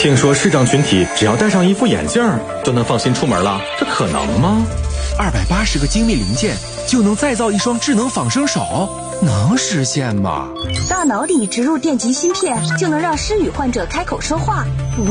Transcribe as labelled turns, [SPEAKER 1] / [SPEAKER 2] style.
[SPEAKER 1] 听说视障群体只要戴上一副眼镜就能放心出门了，这可能吗
[SPEAKER 2] ？280个精密零件就能再造一双智能仿生手，能实现吗？
[SPEAKER 3] 大脑里植入电极芯片，就能让失语患者开口说话。